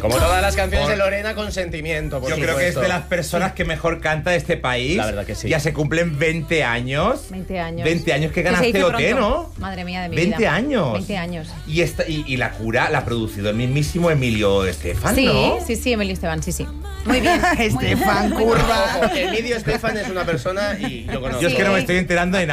Como todas las canciones de Lorena, con sentimiento, por Yo creo que es de las personas que mejor canta de este país. La verdad que sí. Ya se cumplen 20 años. 20 años. 20 años que se ganaste dice OT, pronto. ¿no? Madre mía de mi 20 vida. años. 20 años. Y la cura la ha producido el mismísimo Emilio Estefan, Sí, ¿no? sí, Emilio Esteban, sí. Muy bien. Estefan Curva. Ojo, Emilio Estefan es una persona y yo conozco. Yo es que no me estoy enterando de nada.